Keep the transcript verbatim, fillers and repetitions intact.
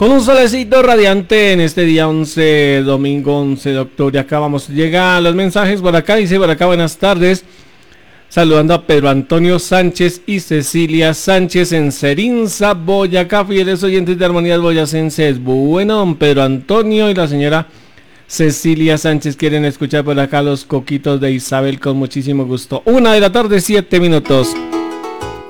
Con un solecito radiante en este día once, domingo once de octubre. Acá vamos, llegan los mensajes por acá, dice por acá buenas tardes. Saludando a Pedro Antonio Sánchez y Cecilia Sánchez en Cerinza, Boyacá, fieles oyentes de Armonías Boyacenses. Bueno, don Pedro Antonio y la señora Cecilia Sánchez quieren escuchar por acá los coquitos de Isabel con muchísimo gusto. Una de la tarde, siete minutos.